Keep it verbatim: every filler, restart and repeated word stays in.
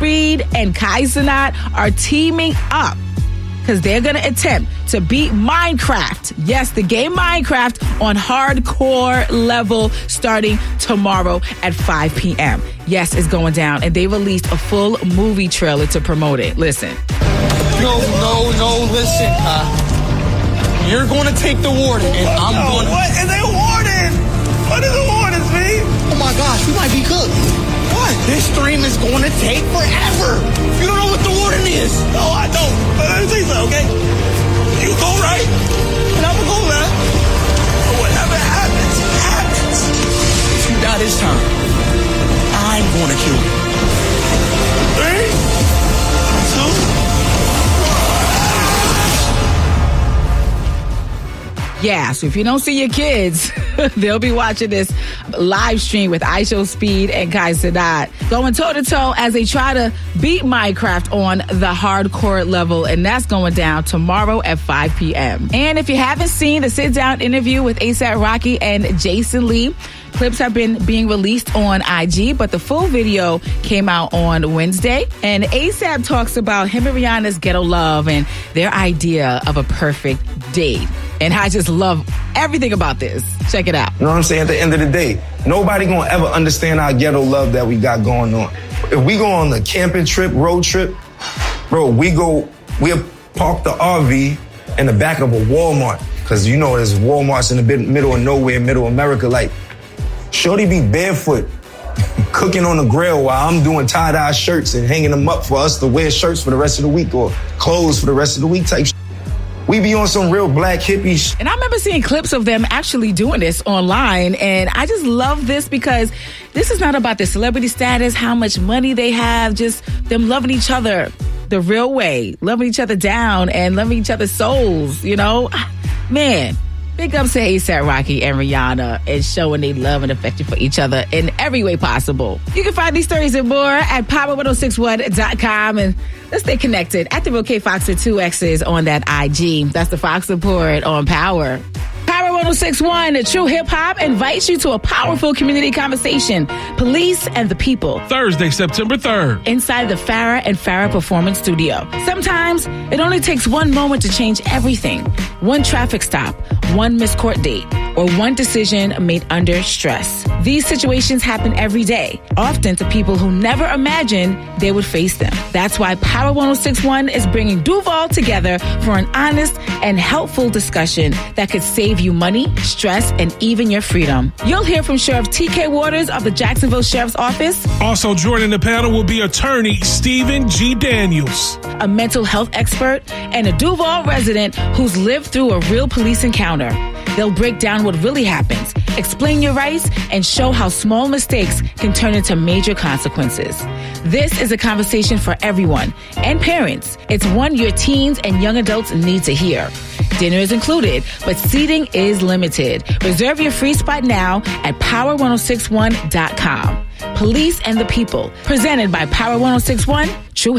Speed and Kai Cenat are teaming up because they're going to attempt to beat Minecraft. Yes, the game Minecraft on hardcore level starting tomorrow at five p.m. Yes, it's going down. And they released a full movie trailer to promote it. Listen. No, no, no, listen. Uh, you're going to take the warden, and I'm no, going to... What is a warden? What is a warden, Speed? Oh, my gosh, we might be cooked. What? This stream is going to take forever. You don't know what the warden is. No, I don't. But let me tell you something, okay? You go right, and I'm going to go left. But whatever happens, happens. If you die this time, I'm going to kill you. Three, two, Yeah, so if you don't see your kids, they'll be watching this live stream with Aisho Speed and Kai Cenat going toe-to-toe as they try to beat Minecraft on the hardcore level, and that's going down tomorrow at five p.m. And if you haven't seen the sit-down interview with A$AP Rocky and Jason Lee, clips have been being released on I G, but the full video came out on Wednesday. And A$AP talks about him and Rihanna's ghetto love and their idea of a perfect date. And I just love everything about this. Check it out. You know what I'm saying? At the end of the day, nobody gonna ever understand our ghetto love that we got going on. If we go on a camping trip, road trip, bro, we go, we'll park the R V in the back of a Walmart. Cause you know there's Walmarts in the middle of nowhere, middle America. Like, shorty be barefoot, cooking on the grill while I'm doing tie-dye shirts and hanging them up for us to wear shirts for the rest of the week or clothes for the rest of the week type shit. We be on some real black hippie shit. And I remember seeing clips of them actually doing this online, and I just love this because this is not about their celebrity status, how much money they have, just them loving each other the real way, loving each other down and loving each other's souls, you know? Man. Big ups to A$AP Rocky and Rihanna and showing they love and affection for each other in every way possible. You can find these stories and more at power ten sixty-one dot com, and let's stay connected at the Real K Fox with two X's on that I G. That's the Fox Report on Power. Power ten sixty-one, True Hip Hop, invites you to a powerful community conversation. Police and the people. Thursday, September third. Inside the Farrah and Farrah Performance Studio. Sometimes it only takes one moment to change everything. One traffic stop, one missed court date, or one decision made under stress. These situations happen every day, often to people who never imagined they would face them. That's why Power ten sixty-one is bringing Duval together for an honest and helpful discussion that could save you money, stress, and even your freedom. You'll hear from Sheriff T K Waters of the Jacksonville Sheriff's Office. Also joining the panel will be attorney Stephen G. Daniels, a mental health expert, and a Duval resident who's lived through a real police encounter. They'll break down what really happens, explain your rights, and show how small mistakes can turn into major consequences. This is a conversation for everyone and parents. It's one your teens and young adults need to hear. Dinner is included, but seating is limited. Reserve your free spot now at power ten sixty-one dot com. Police and the people, presented by Power ten sixty-one, True